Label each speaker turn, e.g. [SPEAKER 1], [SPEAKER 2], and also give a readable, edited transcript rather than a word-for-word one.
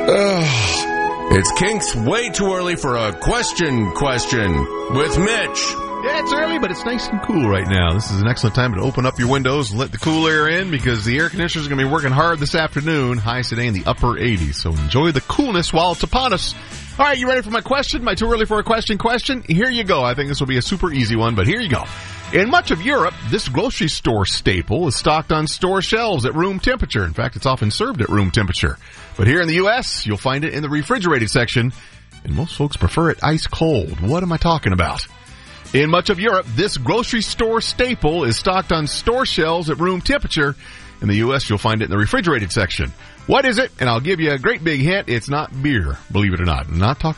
[SPEAKER 1] It's Kink's way too early for a question with Mitch.
[SPEAKER 2] Yeah, it's early, but it's nice and cool right now. This is an excellent time to open up your windows and let the cool air in because the air conditioners are going to be working hard this afternoon. Highs today in the upper 80s, so enjoy the coolness while it's upon us. All right, you ready for my question? My too early for a question? Here you go. I think this will be a super easy one, but here you go. In much of Europe, this grocery store staple is stocked on store shelves at room temperature. In fact, it's often served at room temperature. But here in the U.S., you'll find it in the refrigerated section, and most folks prefer it ice cold. What am I talking about? In much of Europe, this grocery store staple is stocked on store shelves at room temperature. In the U.S., you'll find it in the refrigerated section. What is it? And I'll give you a great big hint. It's not beer, believe it or not. I'm not talking